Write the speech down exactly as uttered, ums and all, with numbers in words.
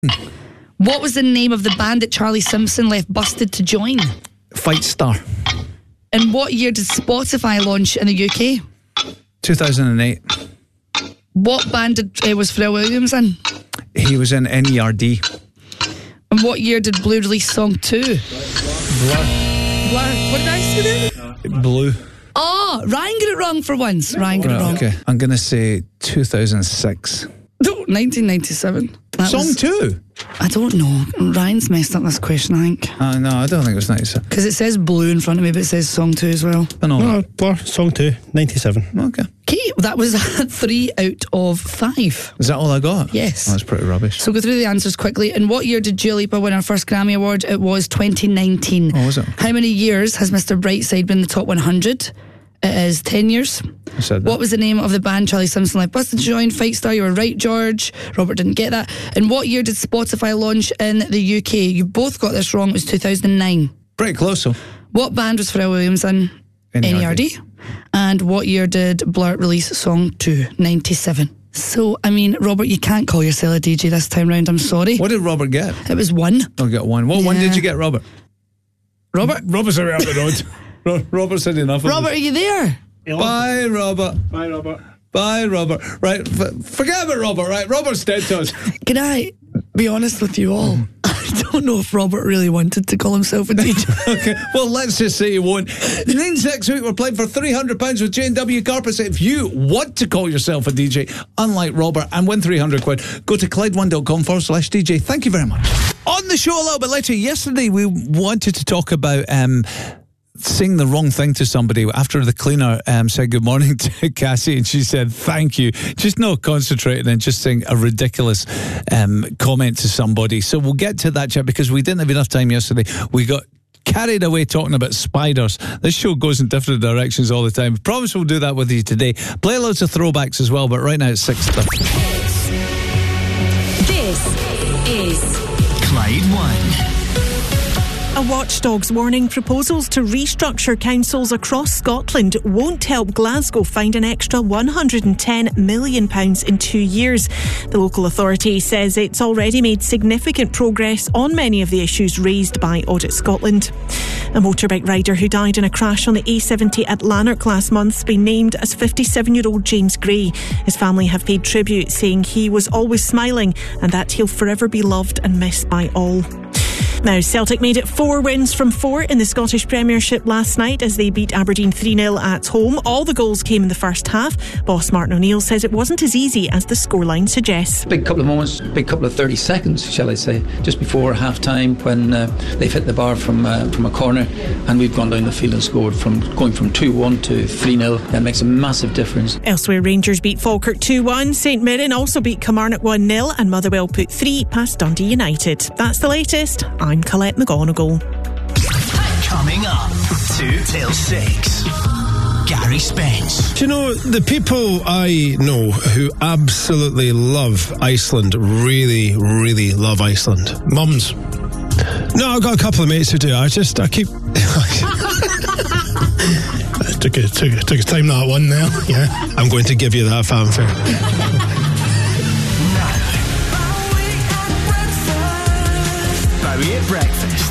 What was the name of the band that Charlie Simpson left Busted to join? Fight Star. In what year did Spotify launch in the U K? two thousand eight. What band did, uh, was Pharrell Williams in? He was in N E R D. And what year did Blue release Song two? Blur. Blur. What did I say there? Blue. Oh, Ryan got it wrong for once. Ryan got Right, it wrong. okay. I'm going to say two thousand six. No, nineteen ninety-seven. That Song was, two? I don't know. Ryan's messed up this question, I think. Uh, no, I don't think it was ninety-seven. Because it says Blue in front of me, but it says Song two as well. I know. No, Blur, Song two, ninety-seven. Okay. Okay, that was three out of five. Is that all I got? Yes. Oh, that's pretty rubbish. So go through the answers quickly. In what year did Dua Lipa win her first Grammy Award? It was twenty nineteen. Oh, was it? How many years has Mister Brightside been in the top one hundred? It is ten years. I said that. What was the name of the band Charlie Simpson left Busted to join? Fight Star, you were right, George. Robert didn't get that. In what year did Spotify launch in the U K? You both got this wrong. It was two thousand nine. Pretty close, though. What band was Pharrell Williams in? N E R D. N E R D. And what year did Blur release Song two? ninety-seven. So, I mean, Robert, you can't call yourself a D J this time round. I'm sorry. What did Robert get? It was one. I got one. What one Yeah. did you get, Robert? Robert? Robert's already up the road. Ro- Robert said enough. Robert, are you there? Bye, Robert. Bye, Robert. Bye, Robert. Right, f- forget about Robert, right? Robert's dead to us. Can I be honest with you all? I don't know if Robert really wanted to call himself a D J. Okay, well, let's just say you won't. Next week, we're playing for three hundred pounds with J and W Carpets. If you want to call yourself a D J, unlike Robert, and win three hundred quid, go to Clyde one dot com forward slash D J. Thank you very much. On the show a little bit later, yesterday we wanted to talk about um, saying the wrong thing to somebody after the cleaner um, said good morning to Cassie and she said thank you. Just not concentrating and just saying a ridiculous um, comment to somebody. So we'll get to that chat because we didn't have enough time yesterday. We got carried away talking about spiders. This show goes in different directions all the time. Promise we'll do that with you today. Play loads of throwbacks as well, but right now it's six thirty. This is Clyde One. A watchdog's warning proposals to restructure councils across Scotland won't help Glasgow find an extra one hundred ten million pounds in two years. The local authority says it's already made significant progress on many of the issues raised by Audit Scotland. A motorbike rider who died in a crash on the A seventy at Lanark last month has been named as fifty-seven-year-old James Gray. His family have paid tribute, saying he was always smiling and that he'll forever be loved and missed by all. Now, Celtic made it four wins from four in the Scottish Premiership last night as they beat Aberdeen three nil at home. All the goals came in the first half. Boss Martin O'Neill says it wasn't as easy as the scoreline suggests. Big couple of moments, big couple of thirty seconds, shall I say, just before half-time when uh, they've hit the bar from uh, from a corner and we've gone down the field and scored. From going from two one to three nil, that makes a massive difference. Elsewhere, Rangers beat Falkirk two one. St Mirren also beat Kilmarnock one nil and Motherwell put three past Dundee United. That's the latest. I'm Colette McGonigal. Coming up, two till six. Gary Spence. Do you know, the people I know who absolutely love Iceland, really, really love Iceland? Mums. No, I've got a couple of mates who do. I just, I keep... It took, a, took, a, took a time that one there. Yeah, I'm going to give you that fanfare. Bowie at breakfast.